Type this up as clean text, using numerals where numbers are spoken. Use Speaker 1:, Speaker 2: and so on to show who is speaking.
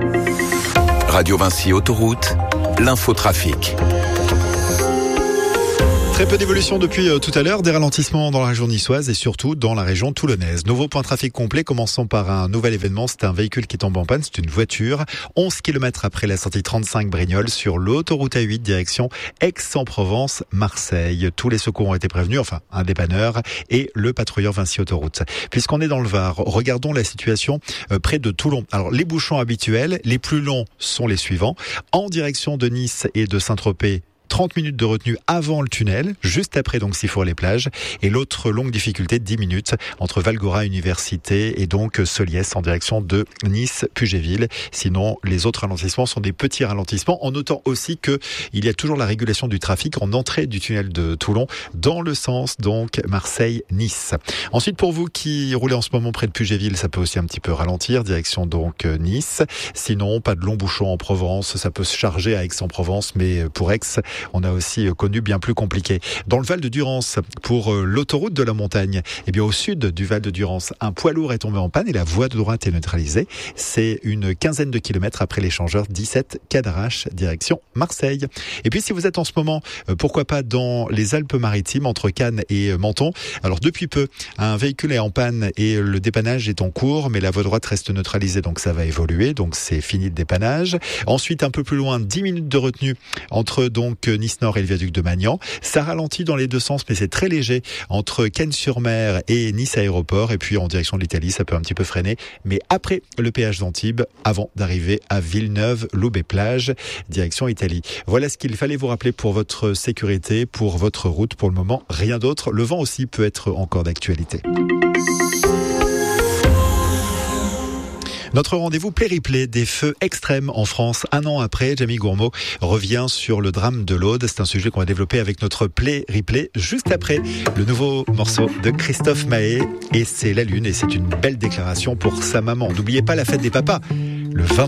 Speaker 1: Radio Vinci Autoroute, l'infotrafic.
Speaker 2: Très peu d'évolution depuis tout à l'heure, des ralentissements dans la région niçoise et surtout dans la région toulonnaise. Nouveau point de trafic complet, commençons par un nouvel événement, c'est un véhicule qui tombe en panne, c'est une voiture. 11 km après la sortie 35 Brignoles sur l'autoroute A8 direction Aix-en-Provence, Marseille. Tous les secours ont été prévenus, enfin un dépanneur et le patrouilleur Vinci Autoroute. Puisqu'on est dans le Var, regardons la situation près de Toulon. Alors les bouchons habituels, les plus longs sont les suivants. En direction de Nice et de Saint-Tropez, 30 minutes de retenue avant le tunnel, juste après donc Sifour-les-Plages, et l'autre longue difficulté 10 minutes entre Valgora Université et donc Soliès en direction de Nice Puget-Ville. Sinon, les autres ralentissements sont des petits ralentissements, en notant aussi que il y a toujours la régulation du trafic en entrée du tunnel de Toulon dans le sens donc Marseille-Nice. Ensuite, pour vous qui roulez en ce moment près de Puget-Ville, ça peut aussi un petit peu ralentir, direction donc Nice. Sinon, pas de longs bouchons en Provence, ça peut se charger à Aix-en-Provence, mais pour Aix, on a aussi connu bien plus compliqué. Dans le Val de Durance, pour l'autoroute de la montagne, eh bien au sud du Val de Durance, un poids lourd est tombé en panne et la voie de droite est neutralisée. C'est une quinzaine de kilomètres après l'échangeur 17 Cadarache, direction Marseille. Et puis si vous êtes en ce moment, pourquoi pas dans les Alpes-Maritimes, entre Cannes et Menton. Alors depuis peu, un véhicule est en panne et le dépannage est en cours, mais la voie droite reste neutralisée, donc ça va évoluer, donc c'est fini le dépannage. Ensuite, un peu plus loin, 10 minutes de retenue entre donc Nice-Nord et le viaduc de Magnan. Ça ralentit dans les deux sens, mais c'est très léger entre Cannes-sur-Mer et Nice Aéroport. Et puis en direction de l'Italie, ça peut un petit peu freiner. Mais après le péage d'Antibes, avant d'arriver à Villeneuve-Loubet-Plage, direction Italie. Voilà ce qu'il fallait vous rappeler pour votre sécurité, pour votre route. Pour le moment, rien d'autre. Le vent aussi peut être encore d'actualité. Notre rendez-vous play-replay des feux extrêmes en France. Un an après, Jamie Gourmaud revient sur le drame de l'Aude. C'est un sujet qu'on va développer avec notre play-replay juste après le nouveau morceau de Christophe Maé. Et c'est La Lune et c'est une belle déclaration pour sa maman. N'oubliez pas la fête des papas, le 20